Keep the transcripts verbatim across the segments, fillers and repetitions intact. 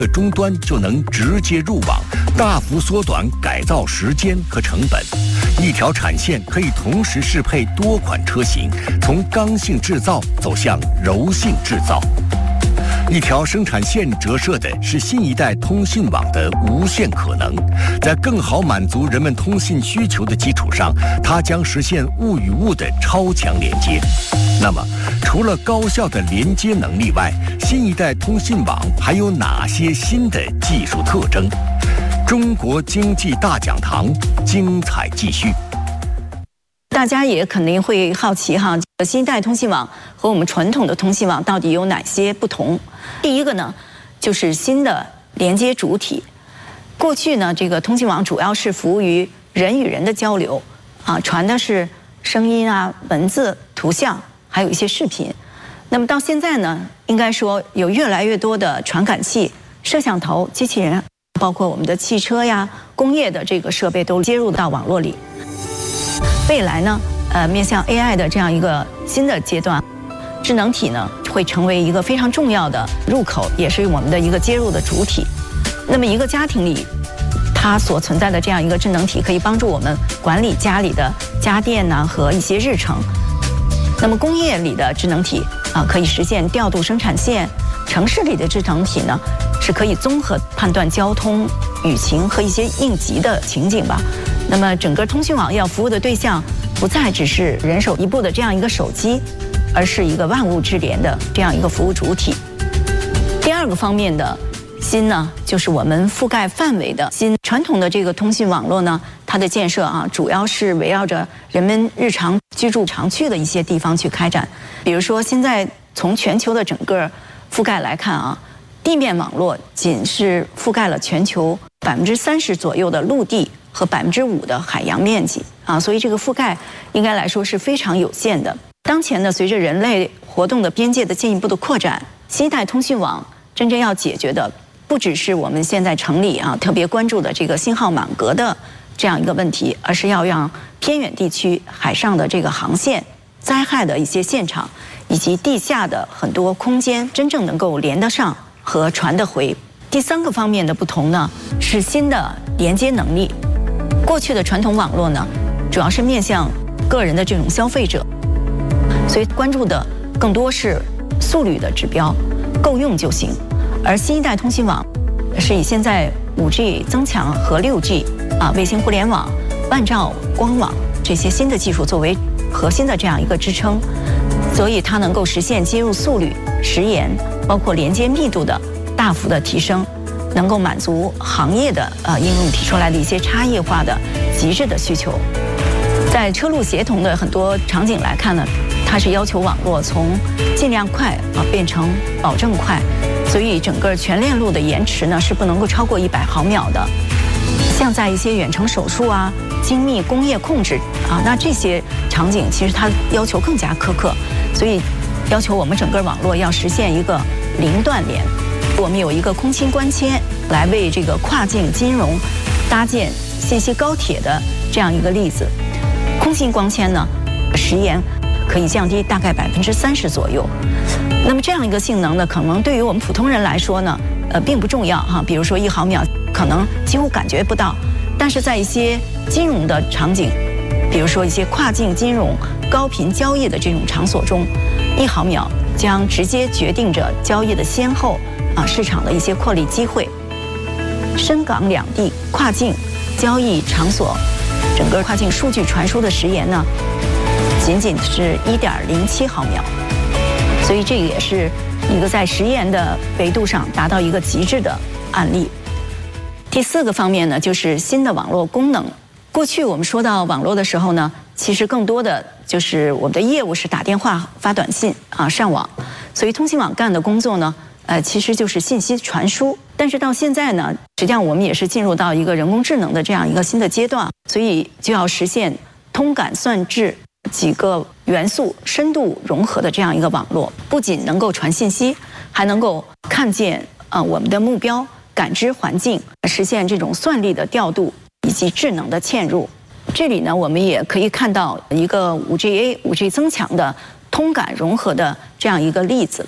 终端就能直接入网，大幅缩短改造时间和成本。一条产线可以同时适配多款车型，从刚性制造走向柔性制造。一条生产线折射的是新一代通信网的无限可能，在更好满足人们通信需求的基础上，它将实现物与物的超强连接。那么，除了高效的连接能力外，新一代通信网还有哪些新的技术特征？中国经济大讲堂精彩继续。 大家也肯定会好奇哈，新一代通信网和我们传统的通信网到底有哪些不同？第一个呢，就是新的连接主体。过去呢，这个通信网主要是服务于人与人的交流，啊，传的是声音啊、文字、图像，还有一些视频。那么到现在呢，应该说有越来越多的传感器、摄像头、机器人，包括我们的汽车呀、工业的这个设备都接入到网络里。未来呢，呃，面向 A I 的这样一个新的阶段，智能体呢会成为一个非常重要的入口，也是我们的一个接入的主体。那么一个家庭里，它所存在的这样一个智能体，可以帮助我们管理家里的家电呢和一些日程。那么工业里的智能体啊，可以实现调度生产线；城市里的智能体呢，是可以综合判断交通、舆情和一些应急的情景吧。那么整个通讯网要服务的对象，不再只是人手一部的这样一个手机，而是一个万物智联的这样一个服务主体。第二个方面的新呢，就是我们覆盖范围的新。传统的这个通信网络呢，它的建设啊，主要是围绕着人们日常居住常去的一些地方去开展。比如说，现在从全球的整个覆盖来看啊，地面网络仅是覆盖了全球百分之三十左右的陆地和百分之五的海洋面积啊，所以这个覆盖应该来说是非常有限的。当前呢，随着人类活动的边界的进一步的扩展，新一代通讯网真正要解决的，不只是我们现在城里啊特别关注的这个信号满格的这样一个问题，而是要让偏远地区海上的这个航线、灾害的一些现场，以及地下的很多空间，真正能够连得上和传得回。第三个方面的不同呢，是新的连接能力。过去的传统网络呢，主要是面向个人的这种消费者，所以关注的更多是速率的指标，够用就行。而新一代通信网是以现在 五 G 增强和 六 G 啊卫星互联网、万兆光网这些新的技术作为核心的这样一个支撑，所以它能够实现接入速率、时延，包括连接密度的大幅的提升，能够满足行业的呃应用提出来的一些差异化的极致的需求。在车路协同的很多场景来看呢，它是要求网络从尽量快啊变成保证快，所以整个全链路的延迟呢是不能够超过一百毫秒的。像在一些远程手术啊、精密工业控制啊，那这些场景其实它要求更加苛刻，所以要求我们整个网络要实现一个零断连。我们有一个空心光纤来为这个跨境金融搭建信息高铁的这样一个例子。空心光纤呢，时延可以降低大概百分之三十左右。那么这样一个性能呢，可能对于我们普通人来说呢，呃，并不重要哈。比如说一毫秒，可能几乎感觉不到。但是在一些金融的场景，比如说一些跨境金融、高频交易的这种场所中，一毫秒将直接决定着交易的先后啊，市场的一些获利机会。深港两地跨境交易场所，整个跨境数据传输的时延呢，仅仅是 一点零七毫秒，所以这个也是一个在时延的维度上达到一个极致的案例。第四个方面呢，就是新的网络功能。过去我们说到网络的时候呢，其实更多的就是我们的业务是打电话、发短信啊、上网，所以通信网干的工作呢，呃，其实就是信息传输。但是到现在呢，实际上我们也是进入到一个人工智能的这样一个新的阶段，所以就要实现通感算质几个元素深度融合的这样一个网络，不仅能够传信息，还能够看见呃我们的目标，感知环境，实现这种算力的调度以及智能的嵌入。这里呢，我们也可以看到一个 五 G A、五 G 增强的通感融合的这样一个例子。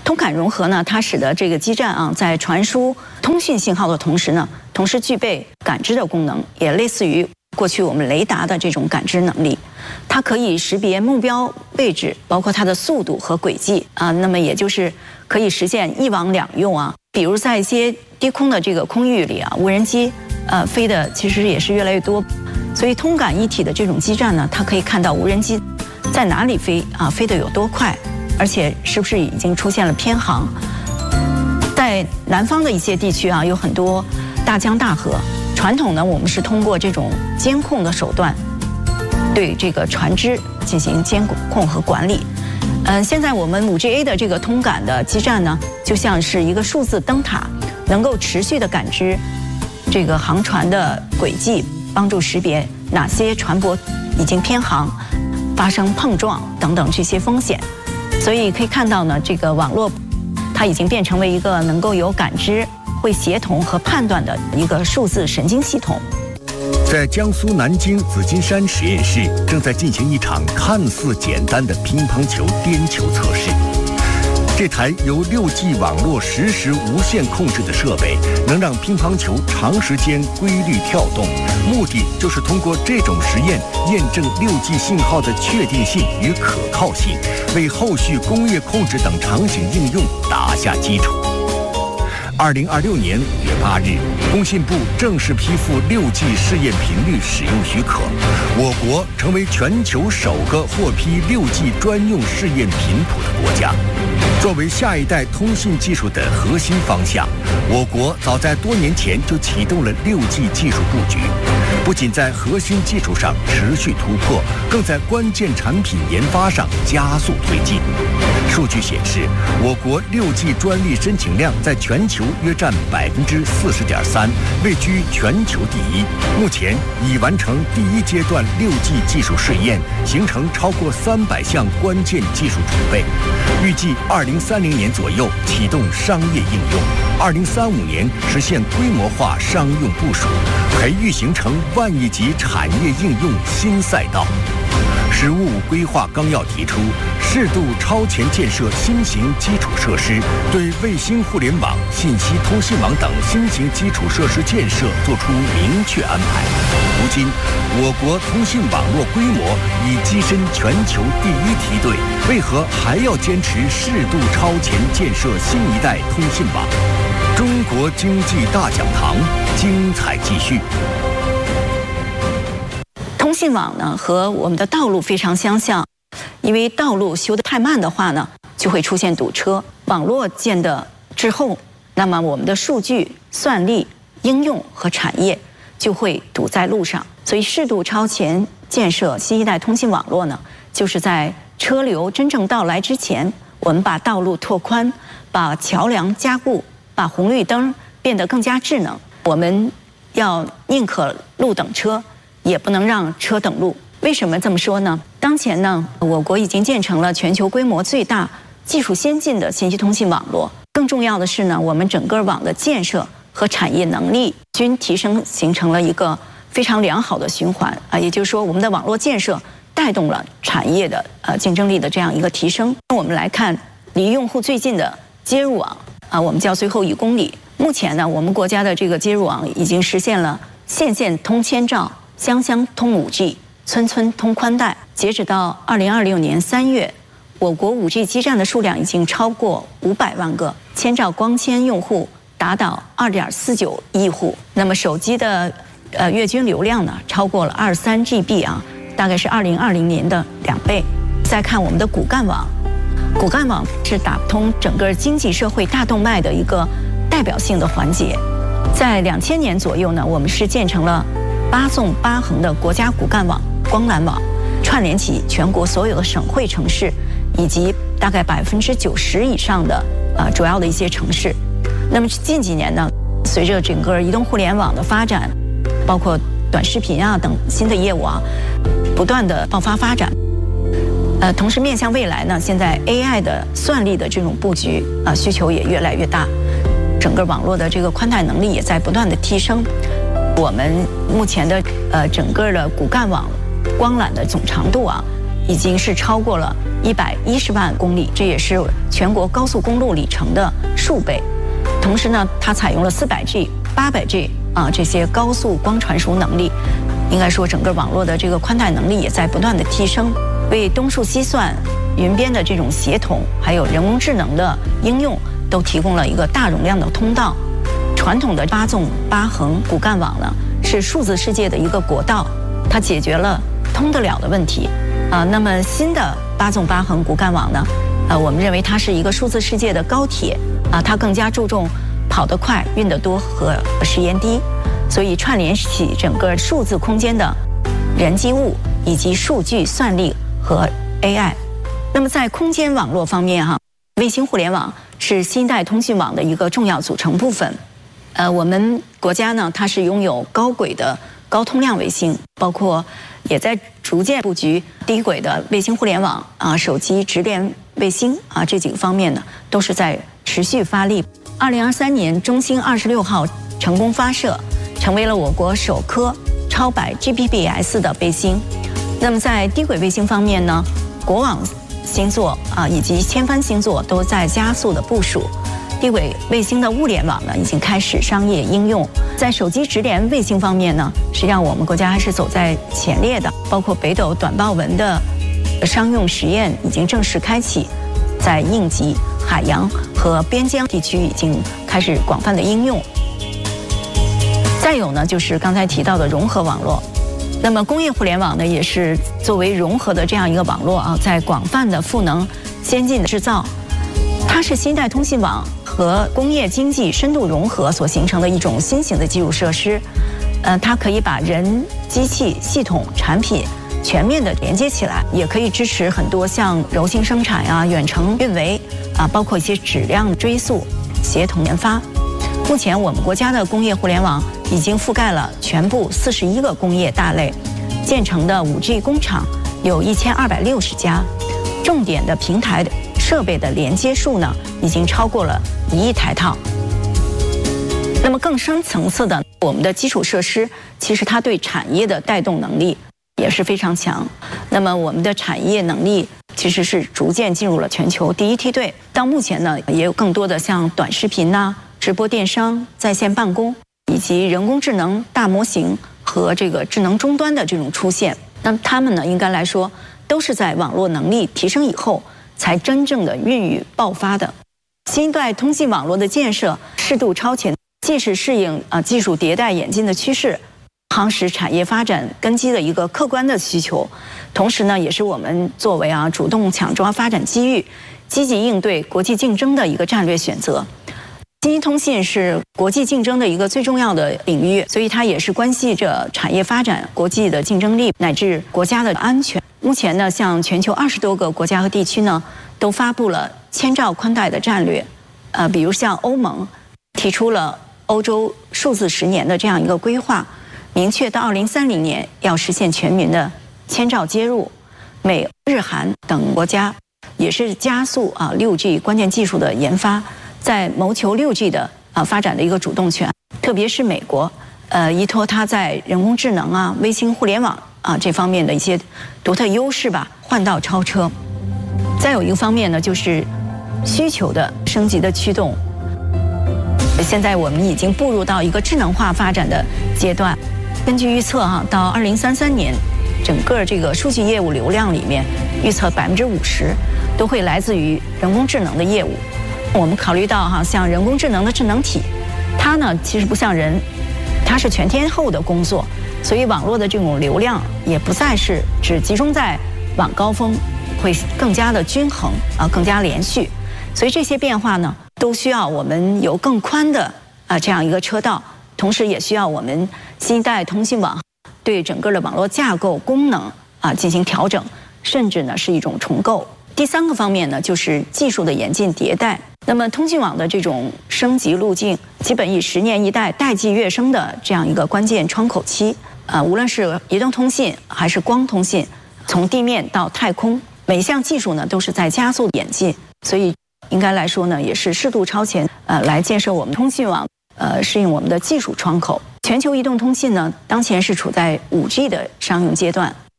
通感融合呢，它使得这个基站啊，在传输通讯信号的同时呢，同时具备感知的功能，也类似于过去我们雷达的这种感知能力。它可以识别目标位置，包括它的速度和轨迹啊，那么也就是可以实现一网两用啊。比如在一些低空的这个空域里啊，无人机呃飞的其实也是越来越多，所以通感一体的这种基站呢，它可以看到无人机在哪里飞啊，飞得有多快，而且是不是已经出现了偏航。在南方的一些地区啊，有很多大江大河，传统呢我们是通过这种监控的手段对这个船只进行监控和管理。嗯，现在我们 五 G A 的这个通感的基站呢，就像是一个数字灯塔，能够持续的感知这个航船的轨迹，帮助识别哪些船舶已经偏航、发生碰撞等等这些风险。所以可以看到呢，这个网络它已经变成为一个能够有感知、会协同和判断的一个数字神经系统。 在江苏南京紫金山实验室正在进行一场看似简单的乒乓球颠球测试。这台由 六 G 网络实时无线控制的设备，能让乒乓球长时间规律跳动，目的就是通过这种实验验证 六 G 信号的确定性与可靠性，为后续工业控制等场景应用打下基础。二零二六年五月八日，工信部正式批复 六 G 试验频率使用许可，我国成为全球首个获批 六 G 专用试验频谱的国家。作为下一代通信技术的核心方向，我国早在多年前就启动了 六 G 技术布局，不仅在核心技术上持续突破，更在关键产品研发上加速推进。数据显示，我国 六 G 专利申请量在全球约占百分之四十点三，位居全球第一。目前已完成第一阶段 六 G 技术试验，形成超过三百项关键技术储备。预计二零三零年左右启动商业应用，二零三五年实现规模化商用部署，培育形成万亿级产业应用新赛道。“十五五”规划纲要提出，适度超前建设新型基础设施，对卫星互联网、信息通信网等新型基础设施建设作出明确安排。如今，我国通信网络规模已跻身全球第一梯队，为何还要坚持适度超前建设新一代通信网？中国经济大讲堂精彩继续。 通信网呢和我们的道路非常相像，因为道路修得太慢的话呢，就会出现堵车。网络建得滞后，那么我们的数据、算力、应用和产业就会堵在路上。所以适度超前建设新一代通信网络呢，就是在车流真正到来之前，我们把道路拓宽，把桥梁加固，把红绿灯变得更加智能。我们要宁可路等车，也不能让车等路。为什么这么说呢？当前呢，我国已经建成了全球规模最大、技术先进的信息通信网络。更重要的是呢，我们整个网的建设和产业能力均提升，形成了一个非常良好的循环啊。也就是说，我们的网络建设带动了产业的呃竞争力的这样一个提升。我们来看离用户最近的接入网啊，我们叫最后一公里。目前呢，我们国家的这个接入网已经实现了县县通千兆、乡乡通 五 G、村村通宽带。截止到二零二六年三月，我国 五 G 基站的数量已经超过五百万个，千兆光纤用户达到二点四九亿户。那么手机的呃月均流量呢，超过了二十三 G B 啊，大概是二零二零年的两倍。再看我们的骨干网，骨干网是打通整个经济社会大动脉的一个代表性的环节。在两千年左右呢，我们是建成了八纵八横的国家骨干网光缆网，串联起全国所有的省会城市，以及大概百分之九十以上的呃主要的一些城市。那么近几年呢，随着整个移动互联网的发展，包括短视频啊等新的业务啊，不断的爆发发展。呃，同时面向未来呢，现在 A I 的算力的这种布局啊、呃，需求也越来越大，整个网络的这个宽带能力也在不断的提升。我们目前的呃整个的骨干网光缆的总长度啊， 已经是超过了一百一十万公里，这也是全国高速公路里程的数倍。同时呢，它采用了四百 G、八百 G 啊这些高速光传输能力，应该说整个网络的这个宽带能力也在不断的提升，为东数西算、云边的这种协同，还有人工智能的应用，都提供了一个大容量的通道。传统的八纵八横骨干网呢，是数字世界的一个国道，它解决了通得了的问题。啊、呃，那么新的八纵八横骨干网呢，呃，我们认为它是一个数字世界的高铁啊、呃，它更加注重跑得快、运得多和时延低，所以串联起整个数字空间的人机物以及数据算力和 A I。那么在空间网络方面哈，卫星互联网是新一代通讯网的一个重要组成部分。呃，我们国家呢，它是拥有高轨的高通量卫星，包括也在逐渐布局低轨的卫星互联网啊、手机直连卫星啊这几个方面呢，都是在持续发力。二零二三年，中星二十六号成功发射，成为了我国首颗超百 G P B S 的卫星。那么在低轨卫星方面呢，国网星座啊以及千帆星座都在加速的部署。低轨卫星的物联网呢，已经开始商业应用。在手机直连卫星方面呢，实际上我们国家还是走在前列的，包括北斗短报文的商用实验已经正式开启，在应急、海洋和边疆地区已经开始广泛的应用。再有呢，就是刚才提到的融合网络。那么工业互联网呢，也是作为融合的这样一个网络啊，在广泛的赋能先进的制造，它是新一代通信网和工业经济深度融合所形成的一种新型的基础设施。呃，它可以把人、机器、系统、产品全面的连接起来，也可以支持很多像柔性生产呀、远程运维啊，包括一些质量追溯、协同研发。目前我们国家的工业互联网已经覆盖了全部四十一个工业大类，建成的 五 G 工厂有一千二百六十家，重点的平台设备的连接数呢，已经超过了一亿台套。那么更深层次的，我们的基础设施其实它对产业的带动能力也是非常强。那么我们的产业能力其实是逐渐进入了全球第一梯队。到目前呢，也有更多的像短视频呐、啊、直播电商、在线办公以及人工智能大模型和这个智能终端的这种出现。那么它们呢，应该来说都是在网络能力提升以后才真正的孕育爆发的。新一代通信网络的建设适度超前，既是适应啊技术迭代演进的趋势，夯实产业发展根基的一个客观的需求，同时呢，也是我们作为啊主动抢抓发展机遇、积极应对国际竞争的一个战略选择。信息通信是国际竞争的一个最重要的领域，所以它也是关系着产业发展、国际的竞争力乃至国家的安全。目前呢，像全球二十多个国家和地区呢，都发布了千兆宽带的战略。呃，比如像欧盟提出了欧洲数字十年的这样一个规划，明确到二零三零年要实现全民的千兆接入。美、日、韩等国家也是加速啊六 G 关键技术的研发，在谋求六 G 的啊发展的一个主动权。特别是美国，呃，依托它在人工智能啊、卫星互联网啊这方面的一些独特优势吧，换道超车。再有一个方面呢，就是需求的升级的驱动。现在我们已经步入到一个智能化发展的阶段。根据预测哈、啊，到二零三三年，整个这个数据业务流量里面，预测百分之五十都会来自于人工智能的业务。我们考虑到哈、啊，像人工智能的智能体，它呢其实不像人，它是全天候的工作，所以网络的这种流量也不再是只集中在晚高峰，会更加的均衡啊，更加连续。所以这些变化呢，都需要我们有更宽的啊这样一个车道，同时也需要我们新一代通信网对整个的网络架构功能啊进行调整，甚至呢是一种重构。第三个方面呢，就是技术的演进迭代。那么通信网的这种升级路径，基本以十年一代、代际跃升的这样一个关键窗口期。啊，无论是移动通信还是光通信，从地面到太空，每一项技术呢都是在加速演进，所以应该来说呢，也是适度超前，呃，来建设我们通信网，呃，适应我们的技术窗口。全球移动通信呢，当前是处在 五 G 的商用阶段，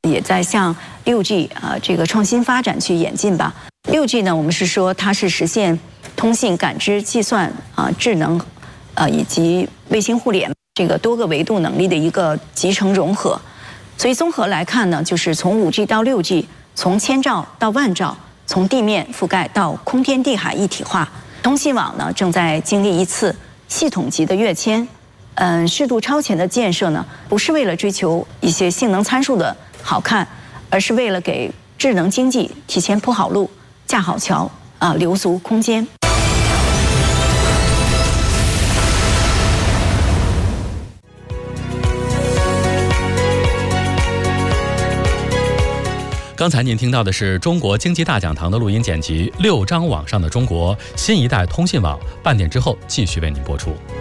也在向六 G 啊这个创新发展去演进吧。六 G 呢，我们是说它是实现通信、感知、计算啊、智能，呃以及卫星互联这个多个维度能力的一个集成融合。所以综合来看呢，就是从 五 G 到六 G， 从千兆到万兆，从地面覆盖到空天地海一体化，通信网呢正在经历一次系统级的跃迁。嗯，适度超前的建设呢，不是为了追求一些性能参数的好看，而是为了给智能经济提前铺好路、架好桥啊，留足空间。 刚才您听到的是中国经济大讲堂的录音剪辑，六张网上的中国新一代通信网，半点之后继续为您播出。